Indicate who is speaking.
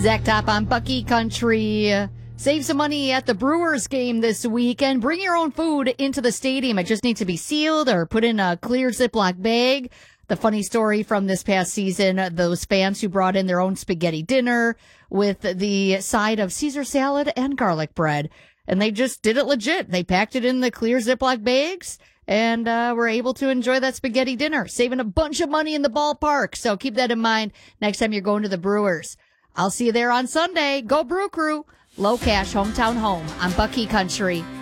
Speaker 1: Zach Top on Bucky Country. Save some money at the Brewers game this weekend. Bring your own food into the stadium. It just needs to be sealed or put in a clear Ziploc bag. The funny story from this past season, those fans who brought in their own spaghetti dinner with the side of Caesar salad and garlic bread. And they just did it legit. They packed it in the clear Ziploc bags and were able to enjoy that spaghetti dinner, saving a bunch of money in the ballpark. So keep that in mind next time you're going to the Brewers. I'll see you there on Sunday. Go Brew Crew. Low Cash Hometown Home on Bucky Country.